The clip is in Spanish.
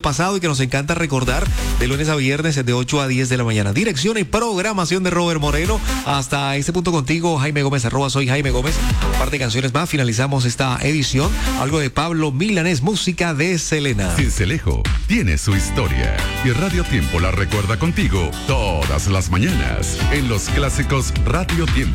pasado y que nos encanta recordar de lunes a viernes de 8 a 10 de la mañana. Dirección y programación de Robert Moreno. Hasta este punto contigo, Jaime Gómez, @soy Jaime Gómez. Un par de canciones más, finalizamos esta edición. Algo de Pablo Milanés, música de Selena. Cincelejo tiene su historia y Radio Tiempo la recuerda contigo todas las mañanas en los clásicos Radio Tiempo.